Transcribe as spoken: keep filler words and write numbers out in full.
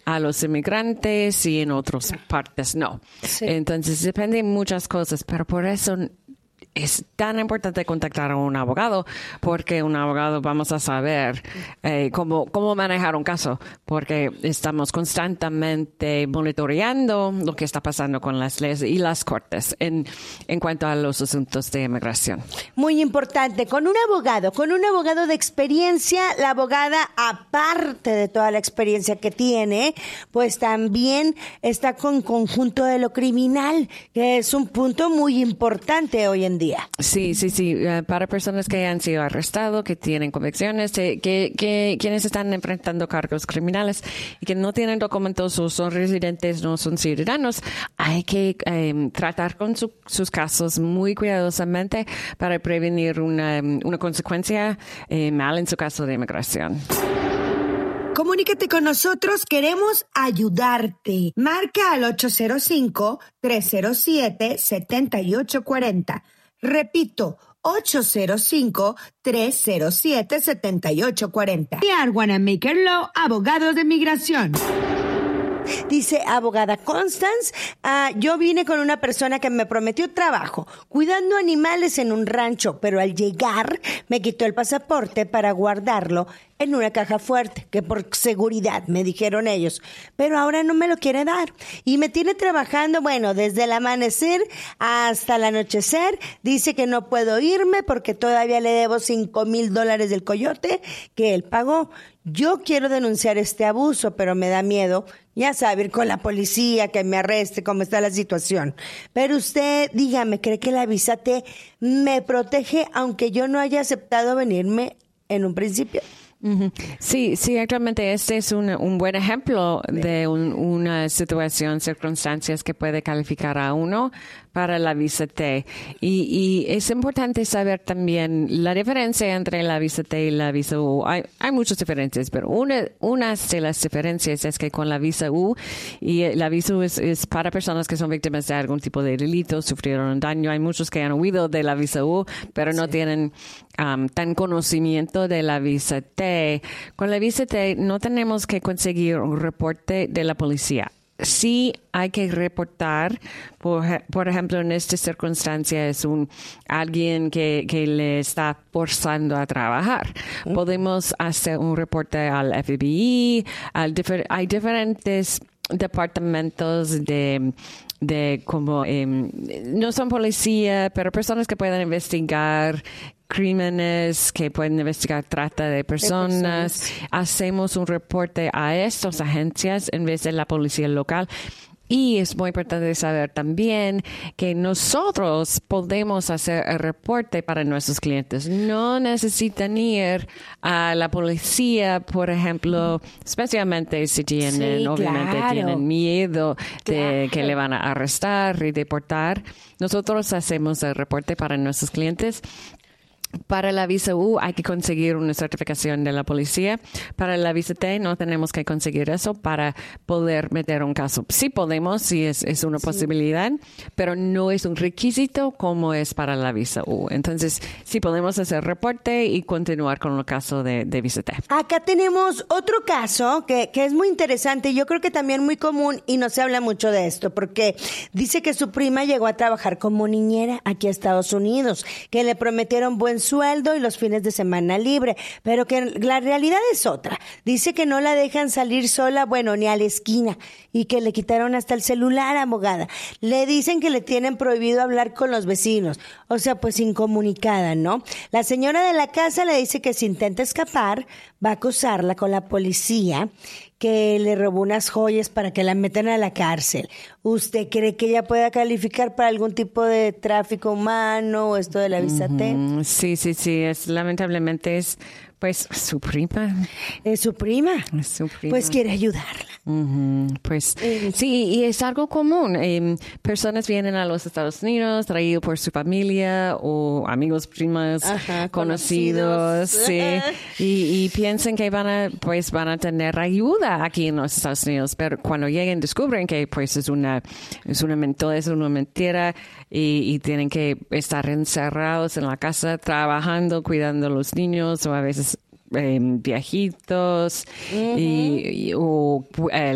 a los inmigrantes y en otras partes no. Sí. Entonces depende de muchas cosas, pero por eso es tan importante contactar a un abogado, porque un abogado vamos a saber eh, cómo, cómo manejar un caso, porque estamos constantemente monitoreando lo que está pasando con las leyes y las cortes en, en cuanto a los asuntos de inmigración. Muy importante, con un abogado, con un abogado de experiencia, la abogada, aparte de toda la experiencia que tiene, pues también está con conjunto de lo criminal, que es un punto muy importante hoy en día. Sí, sí, sí. Uh, para personas que han sido arrestados, que tienen convicciones, eh, que, que quienes están enfrentando cargos criminales y que no tienen documentos o son residentes, no son ciudadanos, hay que eh, tratar con su, sus casos muy cuidadosamente para prevenir una, una consecuencia eh, mal en su caso de inmigración. Comunícate con nosotros, queremos ayudarte. Marca al ocho cero cinco, tres cero siete, siete ocho cuatro cero. Repito, ocho cero cinco, tres cero siete, siete ocho cuatro cero. Y Arwana Maker Law, abogados de migración. Dice abogada Constance, uh, yo vine con una persona que me prometió trabajo, cuidando animales en un rancho, pero al llegar me quitó el pasaporte para guardarlo en una caja fuerte, que por seguridad me dijeron ellos, pero ahora no me lo quiere dar y me tiene trabajando, bueno, desde el amanecer hasta el anochecer. Dice que no puedo irme porque todavía le debo cinco mil dólares del coyote que él pagó. Yo quiero denunciar este abuso, pero me da miedo, ya sabe, ir con la policía, que me arreste, cómo está la situación. Pero usted, dígame, ¿cree que la visa T me protege aunque yo no haya aceptado venirme en un principio? Uh-huh. Sí, sí, actualmente este es un, un buen ejemplo de un, una situación, circunstancias que puede calificar a uno para la visa T. Y, y es importante saber también la diferencia entre la visa T y la visa U. Hay, hay muchas diferencias, pero una, una de las diferencias es que con la visa U, y la visa U es, es para personas que son víctimas de algún tipo de delito, sufrieron daño. Hay muchos que han huido de la visa U, pero no sí. tienen um, tan conocimiento de la visa T. Con la visa T no tenemos que conseguir un reporte de la policía. Sí hay que reportar, por, por ejemplo, en esta circunstancia es un alguien que, que le está forzando a trabajar. Uh-huh. Podemos hacer un reporte al F B I, al difer- hay diferentes departamentos de de como eh, no son policía, pero personas que pueden investigar crímenes, que pueden investigar trata de personas. de personas. Hacemos un reporte a estas agencias en vez de la policía local. Y es muy importante saber también que nosotros podemos hacer el reporte para nuestros clientes. No necesitan ir a la policía, por ejemplo, especialmente si tienen, sí, obviamente claro. tienen miedo de claro. que le van a arrestar y deportar. Nosotros hacemos el reporte para nuestros clientes. Para la visa U hay que conseguir una certificación de la policía. Para la visa T no tenemos que conseguir eso para poder meter un caso. Sí podemos, sí es, es una sí. posibilidad, pero no es un requisito como es para la visa U. Entonces, sí podemos hacer reporte y continuar con el caso de, de visa T. Acá tenemos otro caso que, que es muy interesante y yo creo que también muy común y no se habla mucho de esto porque dice que su prima llegó a trabajar como niñera aquí a Estados Unidos, que le prometieron buen sueldo y los fines de semana libre, pero que la realidad es otra. Dice que no la dejan salir sola, bueno, ni a la esquina, y que le quitaron hasta el celular, abogada. Le dicen que le tienen prohibido hablar con los vecinos, o sea, pues incomunicada, ¿no? La señora de la casa le dice que si intenta escapar, va a acusarla con la policía, que le robó unas joyas para que la metan a la cárcel. ¿Usted cree que ella pueda calificar para algún tipo de tráfico humano o esto de la visa T? Uh-huh. Sí, sí, sí, es lamentablemente es pues su prima. ¿Es su prima? Es su prima. Pues quiere ayudarla. Uh-huh. Pues eh. sí, y es algo común. Eh, personas vienen a los Estados Unidos traídos por su familia o amigos, primas, Ajá, conocidos, conocidos. Sí, y, y piensan que van a, pues, van a tener ayuda aquí en los Estados Unidos, pero cuando lleguen descubren que pues es una, es una mentira, es una mentira y, y tienen que estar encerrados en la casa trabajando, cuidando a los niños o a veces Eh, viejitos uh-huh. y, y o eh,